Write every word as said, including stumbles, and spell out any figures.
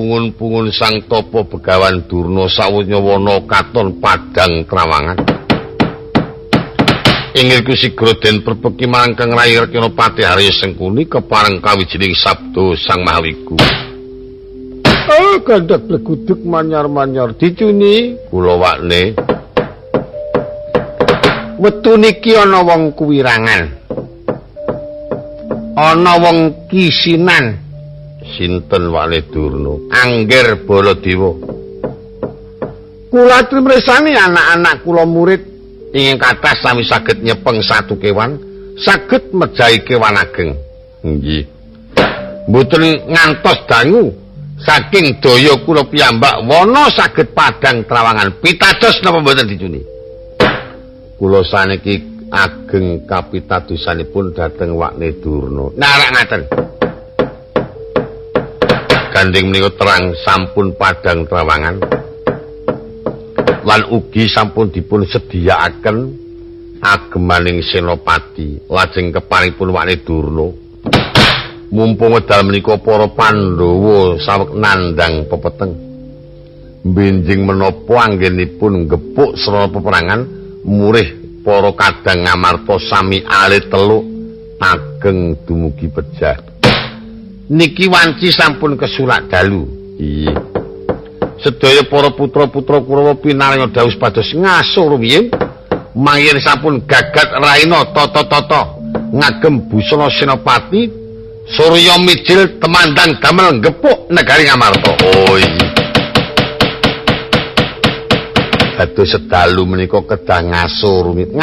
pungun-pungun sang Tapa Begawan Durna sawenya wana katon padang trawangan. Ingilku sigra den perpeki marang Kang Rai Rekanapati Harya Sengkuni kepareng kawijining sabda Sang Mahawiku. Oh, gandhek bleguduk manyar-manyar dicuni kula wakne. Wetu niki ana wong kuwirangan. Ana wong kisinan. Sinten wakne Durna? Angger Baladewa. Kula trimresani anak-anak kula murid ingkang kathah sami saged nyepeng satu kewan, saged mejahi kewan ageng. Nggih. Mboten ngantos dangu saking daya kula piyambak wana saged padang trawangan. Pitados napa mboten dicuni? Kula saniki ageng kapitadosanipun dhateng wakne Durna. Narak ngaten. Gandeng menika terang sampun padang trawangan. Lan ugi sampun dipun sediakaken agemaning Senopati lajeng keparipun wakne Durna. Mumpung wedal menika para Pandhawa saweg nandhang pepeteng. Benjing menapa anggenipun gepuk srana peperangan murih para kadang ngamarta sami alit teluk ageng dumugi pejah. Niki wanci sampun kesulak dalu. Iya. Sedaya para putra-putra Kurawa pinaringa dawuh pados ngasor rumiyin mangir sampun gagat raina tata-tata ngagem busana Senopati Surya Mijil temandang damel gepuk negari Ngamarta. Oh iya. Dados sedalu menika kedah ngasor rumiyin